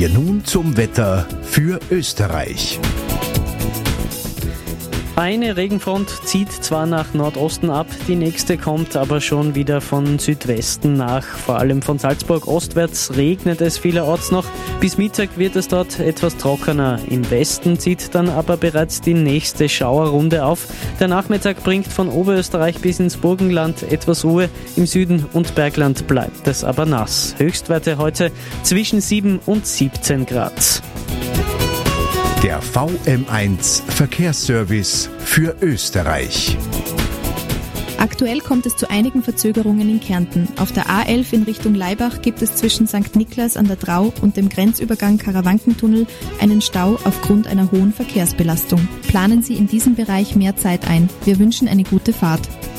Wir nun zum Wetter für Österreich. Eine Regenfront zieht zwar nach Nordosten ab, die nächste kommt aber schon wieder von Südwesten nach. Vor allem von Salzburg ostwärts regnet es vielerorts noch. Bis Mittag wird es dort etwas trockener. Im Westen zieht dann aber bereits die nächste Schauerrunde auf. Der Nachmittag bringt von Oberösterreich bis ins Burgenland etwas Ruhe. Im Süden und Bergland bleibt es aber nass. Höchstwerte heute zwischen 7 und 17 Grad. Der VM1 Verkehrsservice für Österreich. Aktuell kommt es zu einigen Verzögerungen in Kärnten. Auf der A11 in Richtung Laibach gibt es zwischen St. Niklas an der Drau und dem Grenzübergang Karawankentunnel einen Stau aufgrund einer hohen Verkehrsbelastung. Planen Sie in diesem Bereich mehr Zeit ein. Wir wünschen eine gute Fahrt.